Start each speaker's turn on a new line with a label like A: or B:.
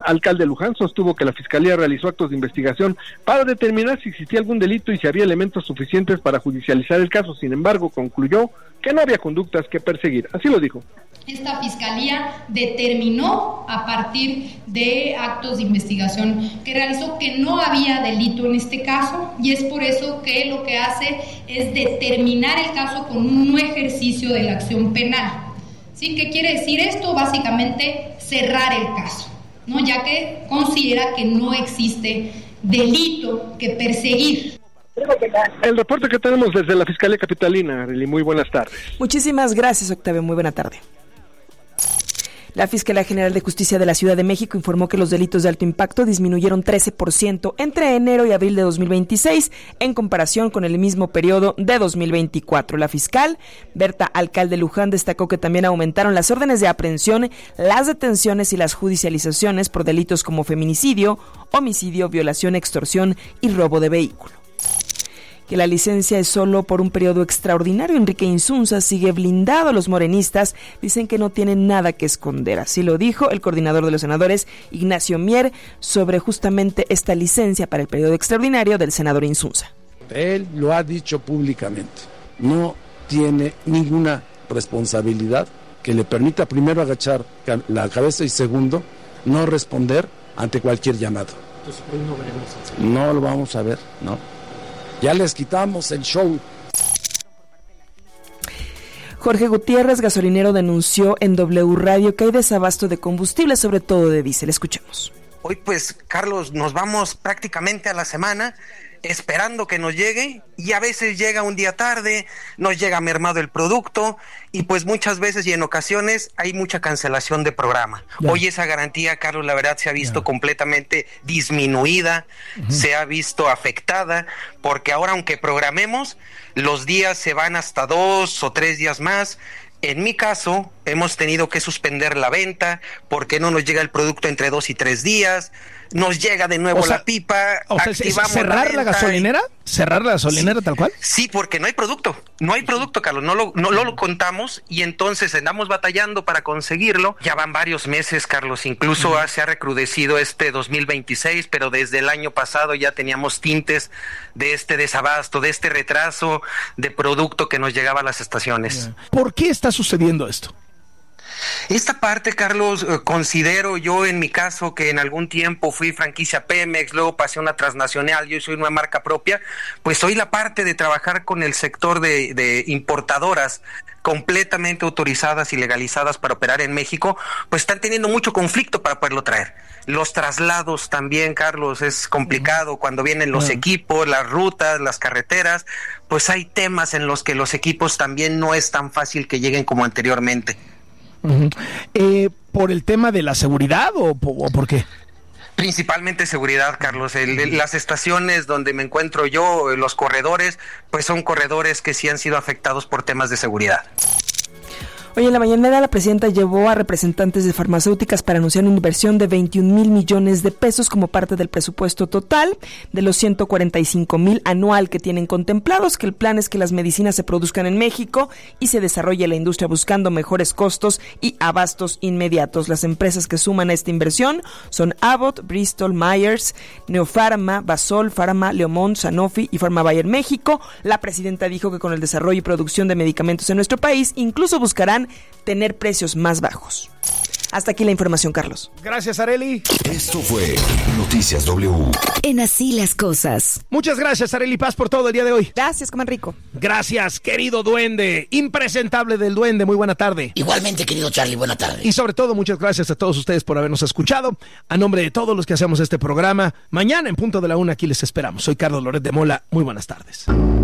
A: alcalde Luján sostuvo que la Fiscalía realizó actos de investigación para determinar si existía algún delito y si había elementos suficientes para judicializar el caso. Sin embargo, concluyó que no había conductas que perseguir. Así lo dijo.
B: Esta Fiscalía determinó a partir de actos de investigación que realizó que no había delito en este caso, y es por eso que lo que hace es determinar el caso con un no ejercicio de la acción penal. ¿Sí? ¿Qué quiere decir esto? Básicamente cerrar el caso, ¿no? Ya que considera que no existe delito que perseguir.
A: El reporte que tenemos desde la Fiscalía Capitalina. Arely, muy buenas tardes.
C: Muchísimas gracias, Octavio. Muy buena tarde. La Fiscalía General de Justicia de la Ciudad de México informó que los delitos de alto impacto disminuyeron 13% entre enero y abril de 2026 en comparación con el mismo periodo de 2024. La fiscal Berta Alcalde Luján destacó que también aumentaron las órdenes de aprehensión, las detenciones y las judicializaciones por delitos como feminicidio, homicidio, violación, extorsión y robo de vehículo. Que la licencia es solo por un periodo extraordinario. Enrique Insunza sigue blindado. Los morenistas dicen que no tienen nada que esconder. Así lo dijo el coordinador de los senadores, Ignacio Mier, sobre justamente esta licencia para el periodo extraordinario del senador Insunza.
D: Él lo ha dicho públicamente. No tiene ninguna responsabilidad que le permita, primero, agachar la cabeza y, segundo, no responder ante cualquier llamado. Entonces, hoy no veremos el señor. No lo vamos a ver, ¿no? Ya les quitamos el show.
C: Jorge Gutiérrez, gasolinero, denunció en W Radio que hay desabasto de combustible, sobre todo de diésel. Escuchemos.
E: Hoy, pues, Carlos, nos vamos prácticamente a la semana esperando que nos llegue, y a veces llega un día tarde, nos llega mermado el producto, y pues muchas veces y en ocasiones hay mucha cancelación de programa. Ya. Hoy esa garantía, Carlos, la verdad se ha visto completamente disminuida, se ha visto afectada, porque ahora, aunque programemos, los días se van hasta 2 o 3 días más. En mi caso, hemos tenido que suspender la venta porque no nos llega el producto entre 2 y 3 días. Nos llega de nuevo la pipa.
F: O sea, ¿cerrar la gasolinera? ¿Cerrar la gasolinera tal cual?
E: Sí, porque no hay producto. No hay producto, Carlos. No lo contamos, y entonces andamos batallando para conseguirlo. Ya van varios meses, Carlos. Incluso se ha recrudecido este 2026, pero desde el año pasado ya teníamos tintes de este desabasto, de este retraso de producto que nos llegaba a las estaciones.
F: ¿Por qué está sucediendo esto?
E: Esta parte, Carlos, considero yo en mi caso que en algún tiempo fui franquicia Pemex, luego pasé a una transnacional, yo soy una marca propia, pues soy la parte de trabajar con el sector de importadoras completamente autorizadas y legalizadas para operar en México, pues están teniendo mucho conflicto para poderlo traer. Los traslados también, Carlos, es complicado cuando vienen los equipos, las rutas, las carreteras, pues hay temas en los que los equipos también no es tan fácil que lleguen como anteriormente.
F: ¿Por el tema de la seguridad o por qué?
E: Principalmente seguridad, Carlos. Las estaciones donde me encuentro yo, los corredores, pues son corredores que sí han sido afectados por temas de seguridad.
C: Hoy en la mañanera la presidenta llevó a representantes de farmacéuticas para anunciar una inversión de 21,000 millones de pesos como parte del presupuesto total de los 145,000 anual que tienen contemplados, que el plan es que las medicinas se produzcan en México y se desarrolle la industria buscando mejores costos y abastos inmediatos. Las empresas que suman a esta inversión son Abbott, Bristol, Myers, Neopharma, Basol, Pharma, Leomont, Sanofi y Pharma Bayer México. La presidenta dijo que con el desarrollo y producción de medicamentos en nuestro país, incluso buscarán tener precios más bajos. Hasta aquí la información, Carlos.
F: Gracias, Arely.
G: Esto fue Noticias W.
H: En Así las Cosas.
F: Muchas gracias, Arely Paz, por todo el día de hoy.
C: Gracias, coman rico.
F: Gracias, querido duende, impresentable del duende, muy buena tarde.
I: Igualmente, querido Charlie, buena tarde.
F: Y sobre todo, muchas gracias a todos ustedes por habernos escuchado. A nombre de todos los que hacemos este programa, mañana en punto de la 1 aquí les esperamos. Soy Carlos Loret de Mola, muy buenas tardes.